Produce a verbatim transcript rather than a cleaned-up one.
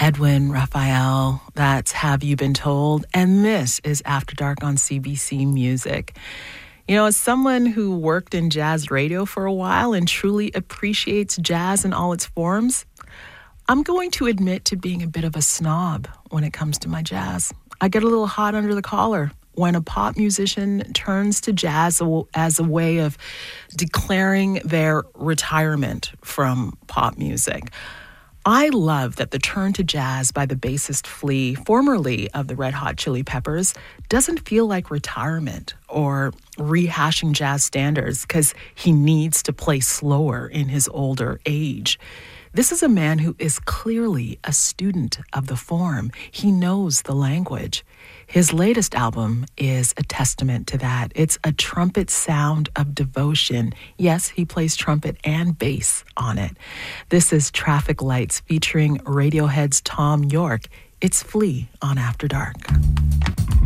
Edwin Raphael, that's Have You Been Told? And this is After Dark on C B C Music. You know, as someone who worked in jazz radio for a while and truly appreciates jazz in all its forms, I'm going to admit to being a bit of a snob when it comes to my jazz. I get a little hot under the collar when a pop musician turns to jazz as a way of declaring their retirement from pop music. I love that the turn to jazz by the bassist Flea, formerly of the Red Hot Chili Peppers, doesn't feel like retirement or rehashing jazz standards because he needs to play slower in his older age. This is a man who is clearly a student of the form. He knows the language. His latest album is a testament to that. It's a trumpet sound of devotion. Yes, he plays trumpet and bass on it. This is Traffic Lights featuring Radiohead's Tom York. It's Flea on After Dark.